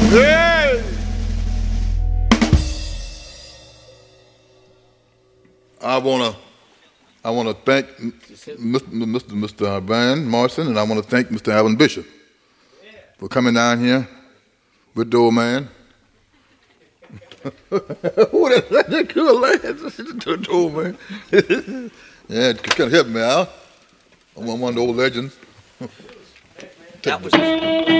Hey! I wanna thank Mr. Van Morrison, and I want to thank Mr. Allen Bishop for coming down here with the old man. Who that good lad? The old man. Yeah, it kind of helped me out. I'm one of the old legends. That was